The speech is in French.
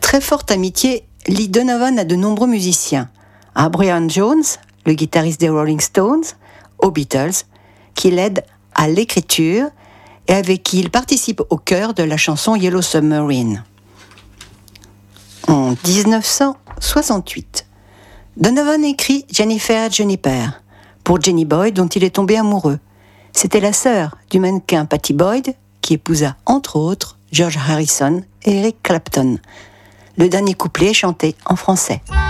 très forte amitié lie Donovan à de nombreux musiciens, à Brian Jones, le guitariste des Rolling Stones, aux Beatles, qui l'aide à l'écriture et avec qui il participe au chœur de la chanson Yellow Submarine. En 1968, Donovan écrit Jennifer Juniper pour Jenny Boyd dont il est tombé amoureux. C'était la sœur du mannequin Pattie Boyd qui épousa entre autres George Harrison et Eric Clapton. Le dernier couplet est chanté en français.